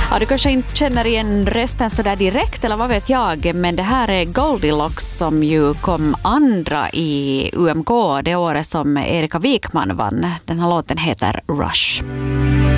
Ja, du kanske inte känner igen rösten så där direkt, eller vad vet jag, men det här är Goldilocks som ju kom andra i UMK det året som Erika Wikman vann. Den här låten heter Rush.